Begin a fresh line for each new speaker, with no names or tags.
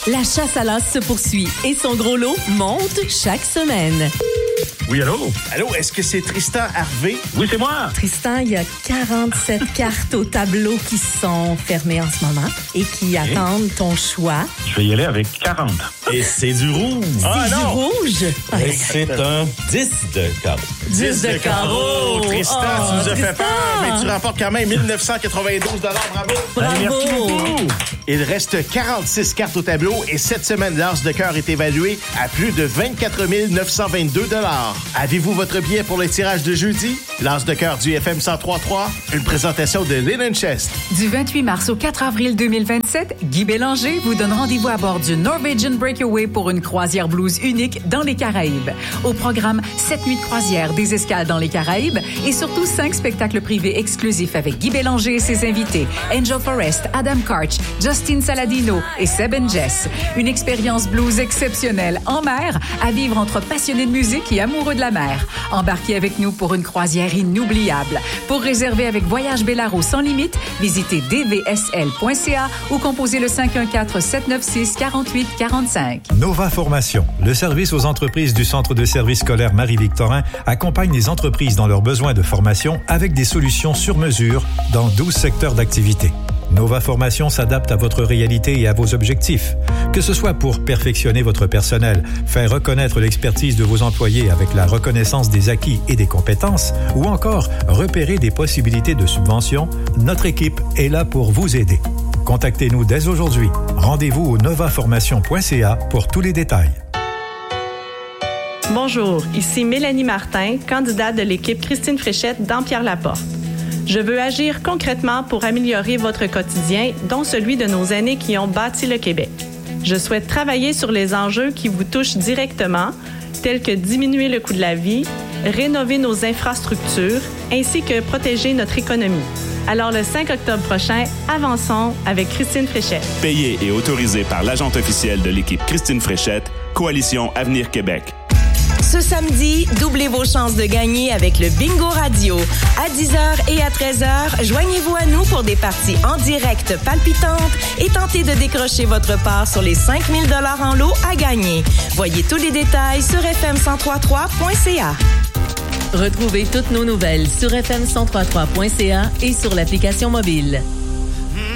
La chasse à l'as se poursuit et son gros lot monte chaque semaine.
Oui, allô?
Allô, est-ce que c'est Tristan Harvey?
Oui, c'est moi.
Tristan, il y a 47 cartes au tableau qui sont fermées en ce moment et qui attendent ton choix.
Je vais y aller avec 40.
Et c'est du rouge.
C'est du rouge.
Et c'est un 10 de carreau.
10 de carreau.
Tristan, tu nous as fait peur, mais tu remportes quand même 1992 $. Bravo.
Bravo.
Merci beaucoup.
Il reste 46 cartes au tableau et cette semaine, l'as de cœur est évalué à plus de 24 922 $. Avez-vous votre billet pour le tirage de jeudi? L'as de cœur du FM 103.3, une présentation de Linen Chest.
Du 28 mars au 4 avril 2027, Guy Bélanger vous donne rendez-vous à bord du Norwegian Breakaway pour une croisière blues unique dans les Caraïbes. Au programme, 7 nuits de croisière, des escales dans les Caraïbes et surtout 5 spectacles privés exclusifs avec Guy Bélanger et ses invités, Angel Forrest, Adam Karch, Justin Saladino et Seb and Jess. Une expérience blues exceptionnelle en mer à vivre entre passionnés de musique et amoureux de la mer. Embarquez avec nous pour une croisière inoubliable. Pour réserver avec Voyage Bellaro sans limite, visitez dvsl.ca ou composez le 514-796-4845.
Nova Formation, le service aux entreprises du Centre de services scolaires Marie-Victorin, accompagne les entreprises dans leurs besoins de formation avec des solutions sur mesure dans 12 secteurs d'activité. Nova Formation s'adapte à votre réalité et à vos objectifs. Que ce soit pour perfectionner votre personnel, faire reconnaître l'expertise de vos employés avec la reconnaissance des acquis et des compétences, ou encore repérer des possibilités de subvention, notre équipe est là pour vous aider. Contactez-nous dès aujourd'hui. Rendez-vous au novaformation.ca pour tous les détails.
Bonjour, ici Mélanie Martin, candidate de l'équipe Christine Fréchette d'Ampierre-Laporte. Je veux agir concrètement pour améliorer votre quotidien, dont celui de nos aînés qui ont bâti le Québec. Je souhaite travailler sur les enjeux qui vous touchent directement, tels que diminuer le coût de la vie, rénover nos infrastructures, ainsi que protéger notre économie. Alors le 5 octobre prochain, avançons avec Christine Fréchette.
Payé et autorisé par l'agente officielle de l'équipe Christine Fréchette, Coalition Avenir Québec.
Ce samedi, doublez vos chances de gagner avec le Bingo Radio. À 10h et à 13h, joignez-vous à nous pour des parties en direct palpitantes et tentez de décrocher votre part sur les 5 000 $ en lot à gagner. Voyez tous les détails sur fm1033.ca.
Retrouvez toutes nos nouvelles sur fm1033.ca et sur l'application mobile.